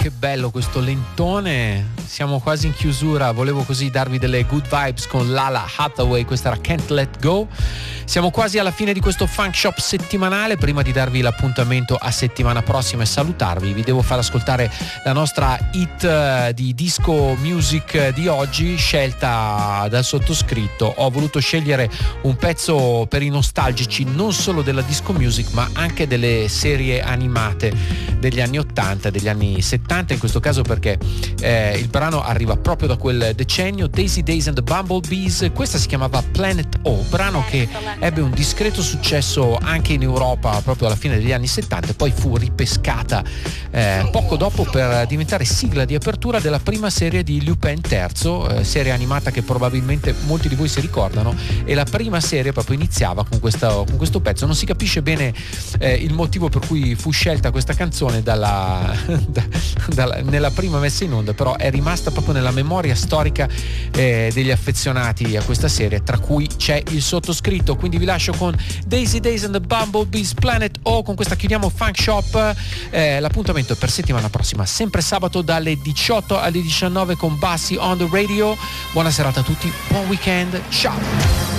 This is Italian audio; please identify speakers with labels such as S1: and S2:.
S1: che bello questo lentone, siamo quasi in chiusura, volevo così darvi delle good vibes con Lala Hathaway, questa era Can't Let Go. Siamo quasi alla fine di questo Funk Shop settimanale. Prima di darvi l'appuntamento a settimana prossima e salutarvi, vi devo far ascoltare la nostra hit di disco music di oggi, scelta dal sottoscritto. Ho voluto scegliere un pezzo per i nostalgici non solo della disco music ma anche delle serie animate degli anni 80 e degli anni 70, in questo caso perché il brano arriva proprio da quel decennio. Daisy Days and the Bumblebees, questa si chiamava Planet O, brano che ebbe un discreto successo anche in Europa proprio alla fine degli anni 70 e poi fu ripescata poco dopo per diventare sigla di apertura della prima serie di Lupin III, serie animata che probabilmente molti di voi si ricordano, e la prima serie proprio iniziava con questo pezzo. Non si capisce bene il motivo per cui fu scelta questa canzone nella prima messa in onda, però è rimasta proprio nella memoria storica degli affezionati a questa serie, tra cui c'è il sottoscritto. Quindi vi lascio con Daisy Days and the Bumblebees, Planet O. Con questa chiudiamo Funk Shop. L'appuntamento è per settimana prossima, sempre sabato dalle 18 alle 19 con Bassi on the Radio. Buona serata a tutti, buon weekend, ciao.